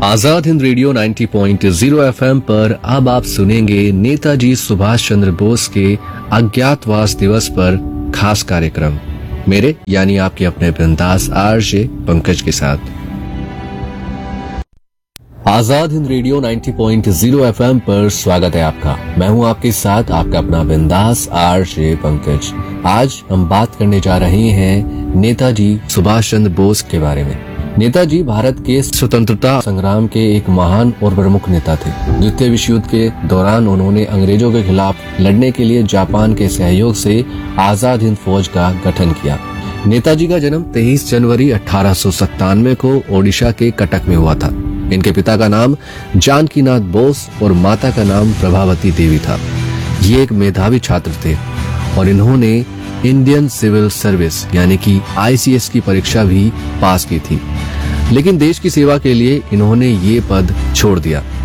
Azad Hind radio 90.0 FM पर अब आप सुनेंगे नेताजी सुभाष चंद्र बोस के अज्ञातवास दिवस पर खास कार्यक्रम मेरे यानी आपके अपने बिंदास आरजे पंकज के साथ। आजाद हिंद रेडियो 90.0 एफएम पर स्वागत है आपका। मैं हूं आपके साथ आपका अपना बिंदास आरजे पंकज। आज हम बात करने जा रहे हैं नेताजी सुभाष चंद्र बोस के बारे में। नेताजी भारत के स्वतंत्रता संग्राम के एक महान और प्रमुख नेता थे। द्वितीय विश्व युद्ध के दौरान उन्होंने अंग्रेजों के खिलाफ लड़ने के लिए जापान के सहयोग से आजाद हिंद फौज का गठन किया। नेताजी का जन्म 23 जनवरी 1897 को ओडिशा के कटक में हुआ था। इनके पिता का नाम जानकीनाथ बोस और माता का नाम प्रभावती देवी था। ये एक मेधावी छात्र थे और इन्होंने इंडियन सिविल सर्विस यानी कि ICS की परीक्षा भी पास की थी, लेकिन देश की सेवा के लिए इन्होंने ये पद छोड़ दिया।